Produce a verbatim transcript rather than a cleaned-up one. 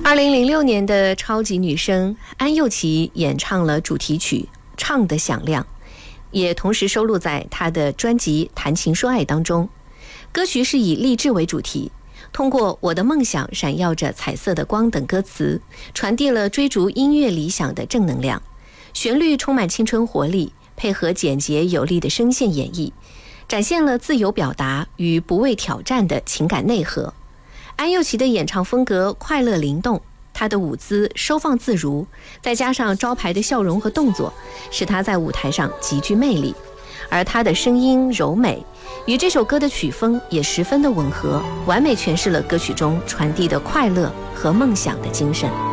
二零零六年的超级女声安又琪演唱了主题曲《唱得响亮》，也同时收录在她的专辑《谈情说爱》当中。歌曲是以励志为主题，通过我的梦想闪耀着彩色的光等歌词，传递了追逐音乐理想的正能量。旋律充满青春活力，配合简洁有力的声线演绎，展现了自由表达与不畏挑战的情感内核。安又琪的演唱风格快乐灵动，她的舞姿收放自如，再加上招牌的笑容和动作，使她在舞台上极具魅力。而她的声音柔美，与这首歌的曲风也十分的吻合，完美诠释了歌曲中传递的快乐和梦想的精神。